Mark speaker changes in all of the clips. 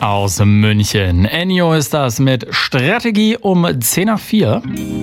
Speaker 1: aus München. Ennio ist das mit Strategie um 4:10.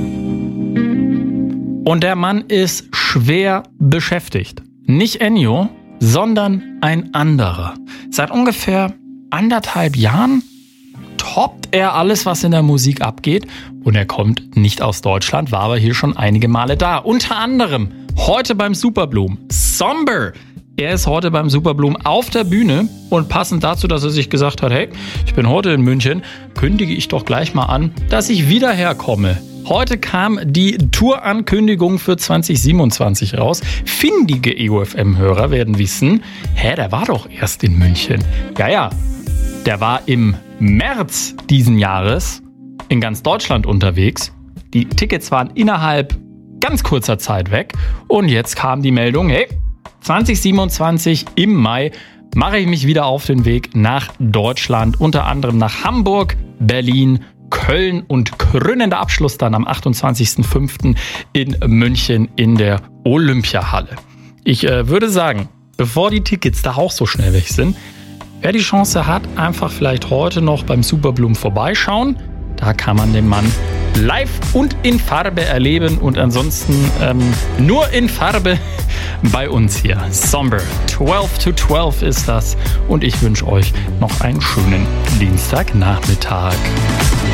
Speaker 1: Und der Mann ist schwer beschäftigt. Nicht Ennio, sondern ein anderer. Seit ungefähr 1,5 Jahren toppt er alles, was in der Musik abgeht. Und er kommt nicht aus Deutschland, war aber hier schon einige Male da. Unter anderem heute beim Superblumen. Somber. Er ist heute beim Superblumen auf der Bühne und passend dazu, dass er sich gesagt hat, hey, ich bin heute in München, kündige ich doch gleich mal an, dass ich wieder herkomme. Heute kam die Tourankündigung für 2027 raus. Findige EOFM-Hörer werden wissen, der war doch erst in München. Ja, der war im März diesen Jahres in ganz Deutschland unterwegs. Die Tickets waren innerhalb ganz kurzer Zeit weg und jetzt kam die Meldung, hey, 2027 im Mai mache ich mich wieder auf den Weg nach Deutschland, unter anderem nach Hamburg, Berlin, Köln und krönender Abschluss dann am 28.05. in München in der Olympiahalle. Ich würde sagen, bevor die Tickets da auch so schnell weg sind, wer die Chance hat, einfach vielleicht heute noch beim Superblumen vorbeischauen. Da kann man den Mann live und in Farbe erleben und ansonsten nur in Farbe bei uns hier. Somber, 12 to 12 ist das und ich wünsche euch noch einen schönen Dienstagnachmittag.